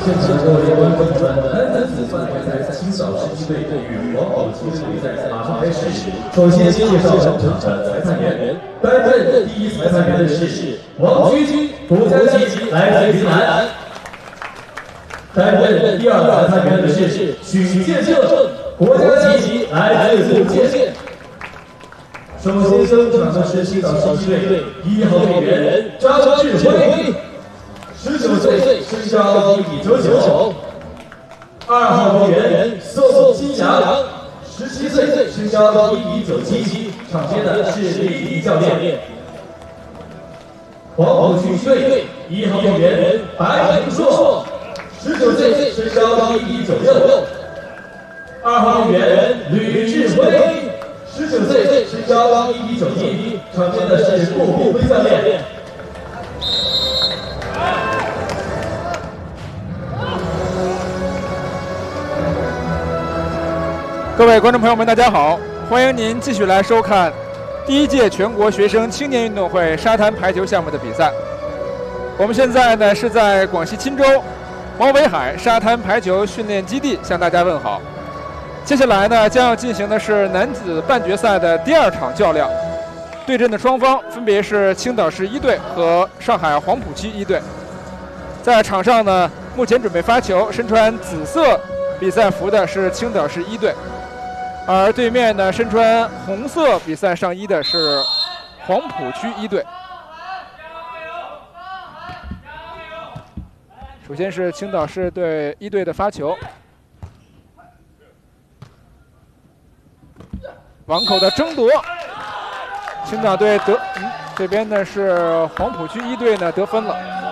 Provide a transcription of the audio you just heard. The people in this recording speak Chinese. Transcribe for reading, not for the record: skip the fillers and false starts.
现场的各位观众们，男子范围赛青岛世纪队与黄埔区的比赛马上开始。首先介绍本场的裁判员，担任第一裁判员的是王军，国家级，来自云南；担任第二裁判员的是许建胜，国家级，来自福建。首先登场的是青岛世纪队1号队员张志辉。19岁，身高1米99。2号队员宋金阳，17岁，身高1米97。场边的是李丽教练。黄埔区队1号队员白明硕，19岁，身高1米96。2号队员吕志辉，19岁，身高1米91。场边的是顾宏辉教练。 各位观众朋友们，大家好！欢迎您继续来收看第1届全国学生青年运动会沙滩排球项目的比赛。我们现在呢是在广西钦州王伟海沙滩排球训练基地向大家问好。接下来呢将要进行的是男子半决赛的第2场较量，对阵的双方分别是青岛市1队和上海黄埔区1队。在场上呢，目前准备发球，身穿紫色比赛服的是青岛市1队。而对面呢，身穿红色比赛上衣的是黄埔区1队。首先是青岛市队1队的发球，网口的争夺，青岛队这边呢是黄埔区1队呢得分了。